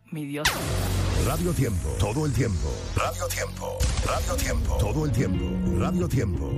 Mi Dios. Radio Tiempo, todo el tiempo. Radio Tiempo, Radio Tiempo, todo el tiempo. Radio Tiempo.